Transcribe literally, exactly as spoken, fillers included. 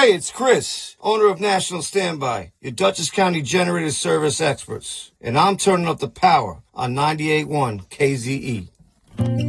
Hey, it's Chris, owner of National Standby, your Dutchess County Generator Service experts. And I'm turning up the power on ninety-eight point one K Z E.